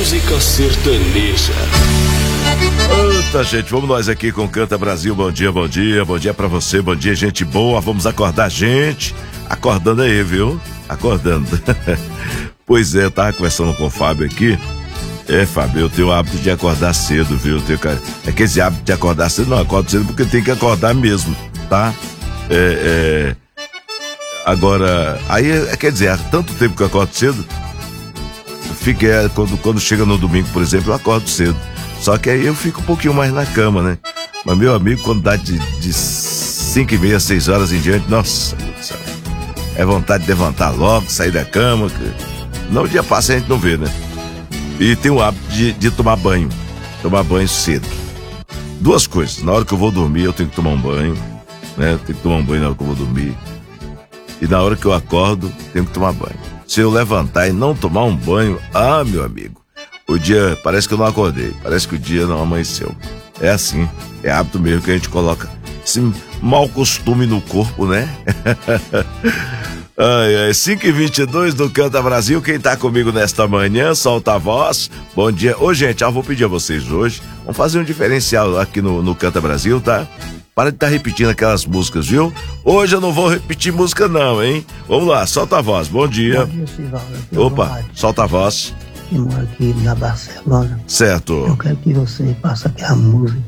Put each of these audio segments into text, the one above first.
música sertaneja. Eita, gente, vamos nós aqui com Canta Brasil. Bom dia, bom dia, bom dia pra você, bom dia, gente boa. Vamos acordar, gente. Acordando aí, viu? Acordando. Pois é, eu tava conversando com o Fábio aqui. Fábio, eu tenho o hábito de acordar cedo, viu? É que esse hábito de acordar cedo, não, acordo cedo porque tem que acordar mesmo, tá? Agora, aí, quer dizer, há tanto tempo que eu acordo cedo, quando chega no domingo, por exemplo, eu acordo cedo. Só que aí eu fico um pouquinho mais na cama, né? Mas, meu amigo, quando dá de 5h30, 6 horas em diante, nossa, é vontade de levantar logo, sair da cama. Não, o dia passa e a gente não vê, né? E tem o hábito de tomar banho cedo. Duas coisas, na hora que eu vou dormir eu tenho que tomar um banho, né? Tenho que tomar um banho na hora que eu vou dormir. E na hora que eu acordo, tenho que tomar banho. Se eu levantar e não tomar um banho, meu amigo, o dia, parece que eu não acordei, parece que o dia não amanheceu. É assim, é hábito mesmo que a gente coloca esse mau costume no corpo, né? 5h22 do Canta Brasil. Quem tá comigo nesta manhã, solta a voz. Bom dia. Ô, gente, eu vou pedir a vocês hoje, vamos fazer um diferencial aqui no Canta Brasil, tá? Para de estar repetindo aquelas músicas, viu? Hoje eu não vou repetir música não, hein? Vamos lá, solta a voz. Bom dia. Bom dia, Sivaldo. Opa, solta a voz. Eu moro aqui na Barcelona. Certo. Eu quero que você passe aquela música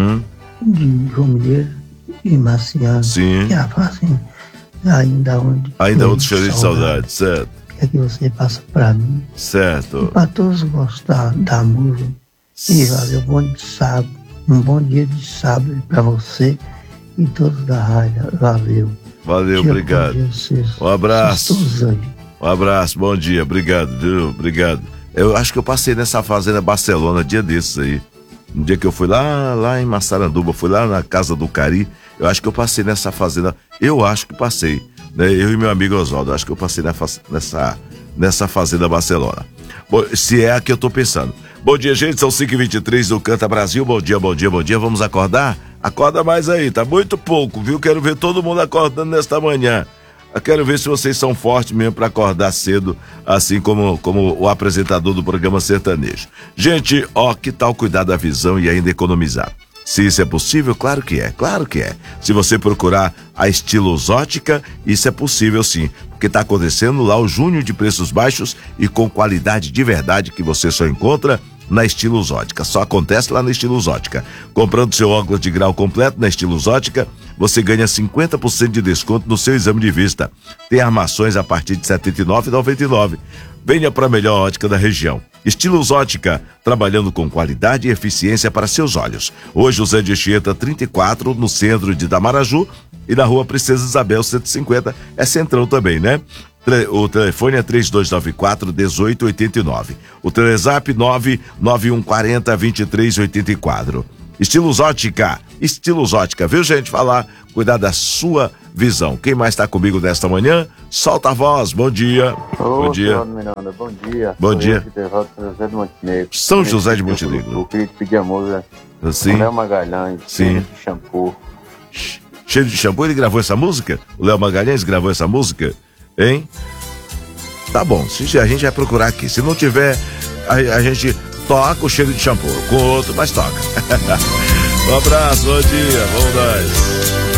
de João Mineiro e Marciano. Sim. Que ela fala assim, ainda onde chorei de saudade, certo. Quero que você passe pra mim. Certo. E pra todos gostar da música. E valeu, um bom dia de sábado pra você e todos da rádio. Valeu. Valeu, obrigado. Um abraço. Um abraço, bom dia, obrigado, viu? Obrigado. Eu acho que eu passei nessa fazenda Barcelona dia desses aí. Um dia que eu fui lá em Massaranduba, fui lá na casa do Cari, eu acho que eu passei nessa fazenda, eu acho que passei, né? Eu e meu amigo Oswaldo, acho que eu passei nessa fazenda Barcelona. Bom, se é a que eu tô pensando. Bom dia, gente, são 5h23 do Canta Brasil, bom dia, bom dia, bom dia, vamos acordar? Acorda mais aí, tá muito pouco, viu? Quero ver todo mundo acordando nesta manhã. Eu quero ver se vocês são fortes mesmo para acordar cedo, assim como o apresentador do programa sertanejo. Gente, que tal cuidar da visão e ainda economizar? Se isso é possível, claro que é. Se você procurar a Estilos Ótica, isso é possível sim, porque está acontecendo lá o junho de preços baixos e com qualidade de verdade que você só encontra na Estilos Ótica. Só acontece lá na Estilos Ótica. Comprando seu óculos de grau completo na Estilos Ótica, você ganha 50% de desconto no seu exame de vista. Tem armações a partir de R$ 79,99. Venha para a melhor ótica da região. Estilos Ótica, trabalhando com qualidade e eficiência para seus olhos. Hoje, José de Anchieta 34, no centro de Itamaraju, e na rua Princesa Isabel 150, é centrão também, né? O telefone é 3294-1889. O Telezap 99140-2384. Estilos Ótica, viu, gente? Falar, cuidar da sua visão. Quem mais está comigo nesta manhã? Solta a voz, bom dia. Bom dia. Miranda, bom dia. Bom dia. São José de Montenegro. São José de Montenegro. Eu queria te pedir a música. Sim. Léo Magalhães, sim. Cheiro de Shampoo. Cheiro de Shampoo, ele gravou essa música? O Léo Magalhães gravou essa música? Hein? Tá bom, a gente vai procurar aqui. Se não tiver, a gente toca o Cheiro de Shampoo. Com outro, mas toca. Um abraço, bom dia, vamos nós.